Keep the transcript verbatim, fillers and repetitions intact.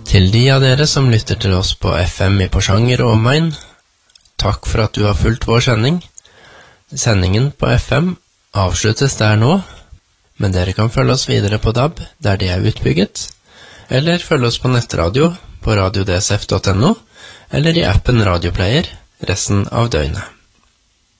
Til de av dere som lytter til oss på F M i Porsanger og omegn, takk for at du har fulgt vår sending. Sendingen på F M avsluttes der nå, men dere kan følge oss videre på D A B der de er utbygget, eller følge oss på nettradio på radio d s f punktum n o, eller i appen Radioplayer resten av døgnet.